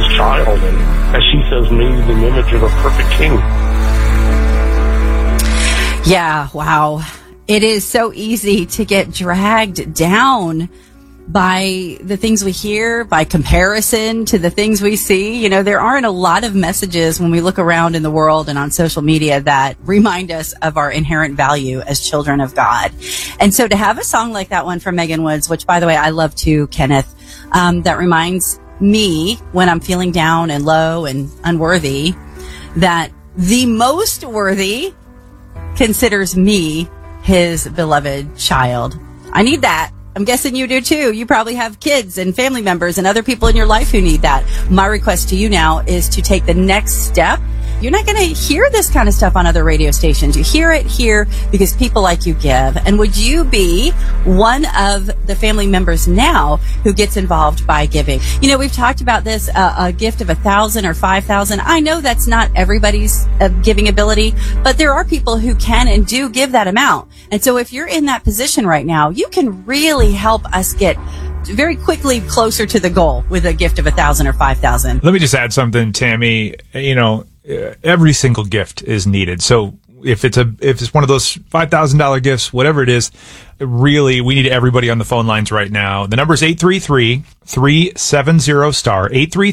child, and as she says, made in the image of a perfect king. Yeah, wow. It is so easy to get dragged down by the things we hear, by comparison to the things we see. You know, there aren't a lot of messages when we look around in the world and on social media that remind us of our inherent value as children of God. And so to have a song like that one from Megan Woods, which, by the way, I love too, Kenneth, that reminds me when I'm feeling down and low and unworthy that the most worthy considers me his beloved child. I need that. I'm guessing you do too. You probably have kids and family members and other people in your life who need that. My request to you now is to take the next step. You're not going to hear this kind of stuff on other radio stations. You hear it here because people like you give. And would you be one of the family members now who gets involved by giving? You know, we've talked about this, a gift of $1,000 or $5,000. I know that's not everybody's giving ability, but there are people who can and do give that amount. And so if you're in that position right now, you can really help us get very quickly closer to the goal with a gift of $1,000 or $5,000. Let me just add something, Tammy. You know, every single gift is needed. So if it's one of those $5,000 gifts, whatever it is, really, we need everybody on the phone lines right now. The number is 833-370-STAR,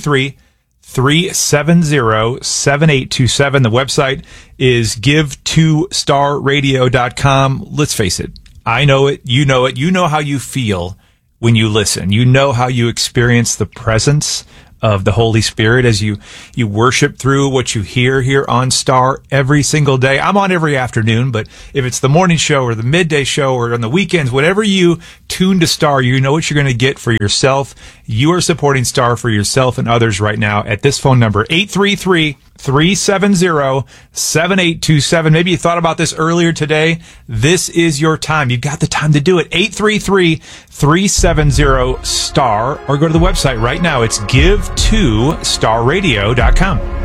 833-370-7827. The website is give2starradio.com. Let's face it. I know it. You know it. You know how you feel when you listen. You know how you experience the presence of the Holy Spirit as you worship through what you hear here on Star every single day. I'm on every afternoon, but if it's the morning show or the midday show or on the weekends, whatever you tune to Star, you know what you're going to get for yourself. You are supporting Star for yourself and others right now at this phone number, 833-370-7827. Maybe you thought about this earlier today. This is your time. You've got the time to do it. 833-370-STAR, or go to the website right now. It's give2starradio.com.